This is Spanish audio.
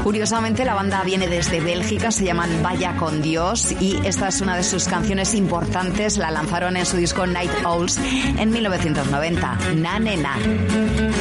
Curiosamente, la banda viene desde Bélgica, se llaman Vaya con Dios, y esta es una de sus canciones importantes. La lanzaron en su disco Night Owls en 1990, Na Nena.